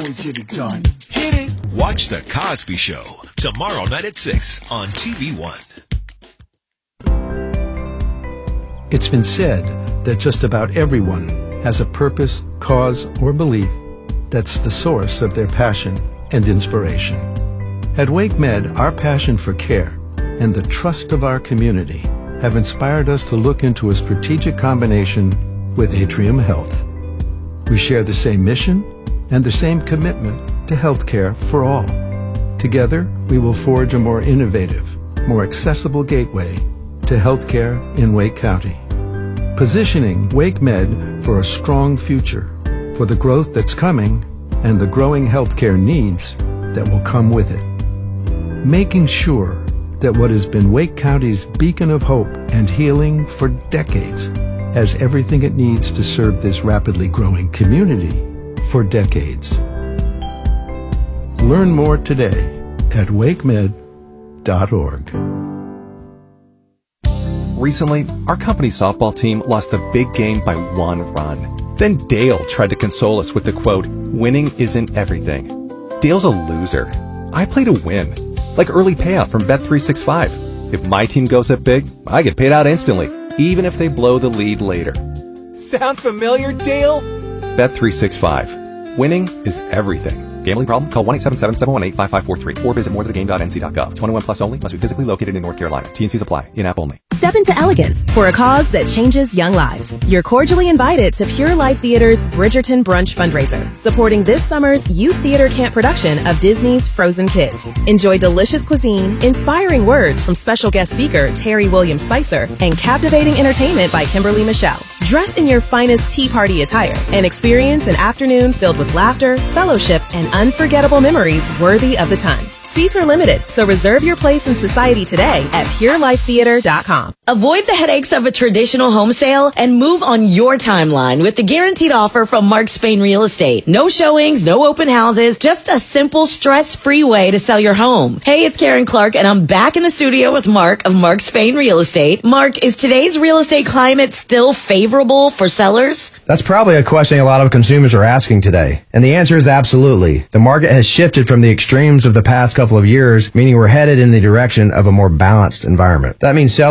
always get it done. Hit it. Watch The Cosby Show tomorrow night at 6 on TV One. It's been said that just about everyone has a purpose, cause, or belief that's the source of their passion and inspiration. At WakeMed, our passion for care and the trust of our community have inspired us to look into a strategic combination with Atrium Health. We share the same mission and the same commitment to healthcare for all. Together, we will forge a more innovative, more accessible gateway to healthcare in Wake County, positioning WakeMed for a strong future, for the growth that's coming and the growing healthcare needs that will come with it. Making sure that what has been Wake County's beacon of hope and healing for decades has everything it needs to serve this rapidly growing community for decades. Learn more today at wakemed.org. Recently, our company's softball team lost the big game by 1 run. Then Dale tried to console us with the quote, "Winning isn't everything." Dale's a loser. I play to win, like early payout from Bet365. If my team goes up big, I get paid out instantly, even if they blow the lead later. Sound familiar, Dale? Bet365. Winning is everything. Gambling problem? Call 1-877-718-5543 or visit morethanagame.nc.gov. 21 plus only. Must be physically located in North Carolina. T&Cs apply. In-app only. Step into elegance for a cause that changes young lives. You're cordially invited to Pure Life Theater's Bridgerton Brunch fundraiser, supporting this summer's youth theater camp production of Disney's Frozen Kids. Enjoy delicious cuisine, inspiring words from special guest speaker Terry Williams Spicer, and captivating entertainment by Kimberly Michelle. Dress in your finest tea party attire and experience an afternoon filled with laughter, fellowship, and unforgettable memories worthy of the time. Seats are limited, so reserve your place in society today at purelifetheater.com. Avoid the headaches of a traditional home sale and move on your timeline with the guaranteed offer from Mark Spain Real Estate. No showings, no open houses, just a simple, stress-free way to sell your home. Hey, it's Karen Clark, and I'm back in the studio with Mark of Mark Spain Real Estate. Mark, is today's real estate climate still favorable for sellers? That's probably a question a lot of consumers are asking today. And the answer is absolutely. The market has shifted from the extremes of the past couple of years, meaning we're headed in the direction of a more balanced environment. That means sellers